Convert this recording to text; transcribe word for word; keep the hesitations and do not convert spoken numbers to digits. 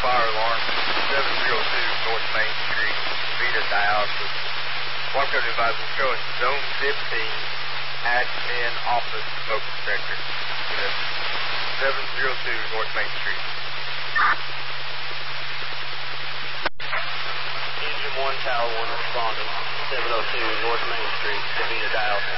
fire alarm, seven oh two North Main Street, Vita Dialysis. Water Company advisor showing zone fifteen, admin office smoke detector. Unit seven oh two North Main Street. Engine one, Tower one responding, seven oh two North Main Street, Vita Dialysis.